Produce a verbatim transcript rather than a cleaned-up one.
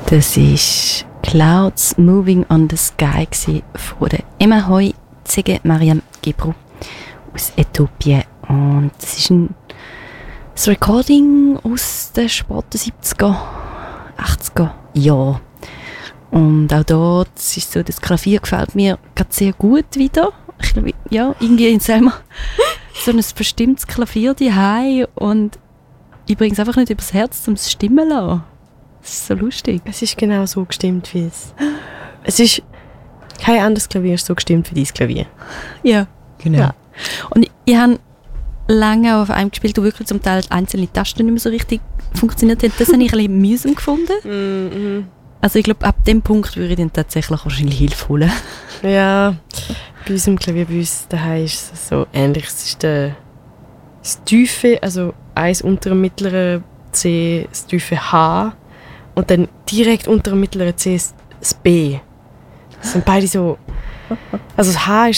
Das war «Clouds Moving on the Sky» von der Emma Hoi, Zege Mariam Gebru aus Äthiopien. Und das ist ein das Recording aus den späten siebziger, achtziger Jahren. Und auch da, das ist so, das Klavier gefällt mir gerade sehr gut wieder. Ich glaube, ja, irgendwie in Selma so ein bestimmtes Klavier daheim und übrigens einfach nicht übers Herz zum Stimmen lassen. Das ist so lustig. Es ist genau so gestimmt wie es. Es ist kein anderes Klavier ist so gestimmt wie dein Klavier. Ja, genau. Ja. Und ich habe lange auf einem gespielt, wo wirklich zum Teil einzelne Tasten nicht mehr so richtig funktioniert haben. Das habe ich ein bisschen mühsam gefunden. Mm-hmm. Also ich glaube, ab dem Punkt würde ich dann tatsächlich wahrscheinlich Hilfe holen. Ja, bei unserem Klavier, bei uns daheim ist es so ähnlich. Es ist der, das tiefe, also eins unter dem mittleren C, das tiefe H und dann direkt unter dem mittleren C das B. Das sind beide so... Also das H ist